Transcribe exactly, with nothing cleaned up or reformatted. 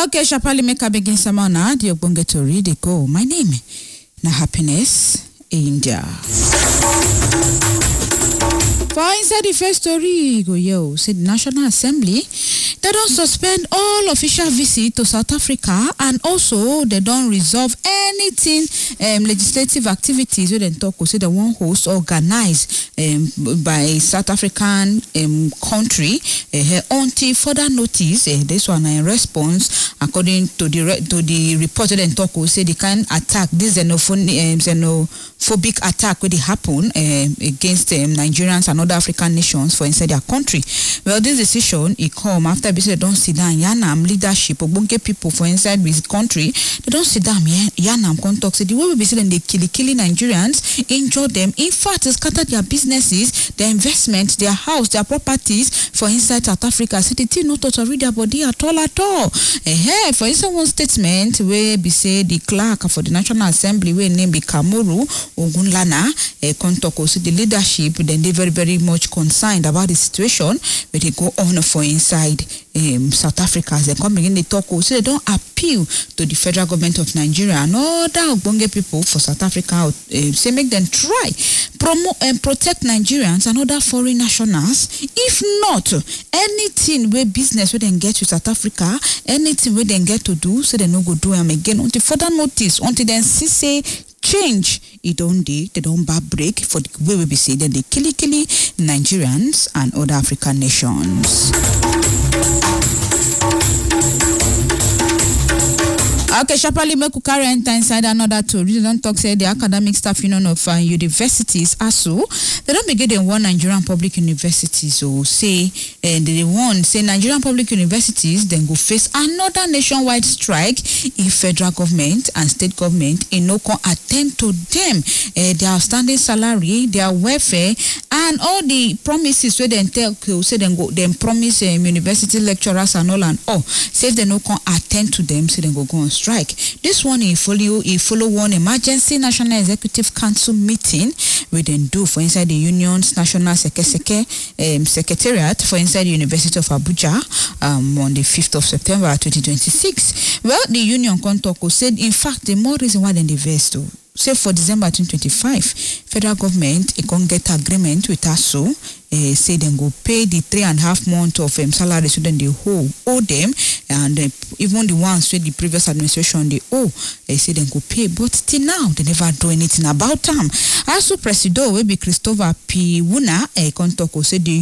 Okay, Shapali make a begin samana, the Ogbonge Tori, they go. My name, na Happiness India. For inside the first story, go yo, said the National Assembly, they don't suspend all official visits to South Africa, and also they don't resolve anything um, legislative activities where they talk or say they won't host organized um, by South African um, country uh, until further notice. Uh, this one in response, according to the re- to the report that they talk or say they can attack this xenophobic, um, xenophobic attack where they happen um, against um, Nigerians and other African nations for inside their country. Well, this decision it come after they don't sit down Yanam leadership or bunke people for inside this country. They don't sit down Yanam contact say the way we be saying they kill killing Nigerians, injure them. In fact, scatter their businesses, their investment, their house, their properties for inside South Africa. Say the thing not to read their body at all at all. Eh, for instance, one statement where be say the clerk for the National Assembly where name be Kamuru Ogunlana eh, contact also the leadership. Then they very very much concerned about the situation where they go on for inside um, South Africa. As they come again, they talk also they don't appeal to the federal government of Nigeria and other Ogbonge people for South Africa. Uh, say make them try promote and protect Nigerians and other foreign nationals. If not, anything where business where they get to South Africa, anything where they get to do, so they no go do them again until further notice, until then see say change it don't they they don't bar break for the way we be say that they kill killy Nigerians and other African nations. Okay, Shapali Meku carry enter inside another to really don't talk say the academic staff union of uh, universities A S U. They don't begin in one Nigerian public universities so say uh, they want say Nigerian public universities then go face another nationwide strike if federal government and state government in no can attend to them uh, their outstanding salary, their welfare, and all the promises where they tell say then go then promise um, university lecturers and all and all. Say if they no can attend to them, so then go go on strike. Strike. This one he follow he follow one emergency National Executive Council meeting we then do for inside the Union's National Seke um, Secretariat for inside the University of Abuja um, on the fifth of September twenty twenty-six. Well, the Union Kontoko said in fact the more reason why they invest to say for December twenty twenty-five, federal government it can get agreement with A S U. Uh, say then go pay the three and a half month of um, salary so then they owe, owe them and uh, even the ones where the previous administration they owe they say then go pay but till now they never do anything about them. A S U Presido will be Christopher P. Wuna a uh, Kontoko said the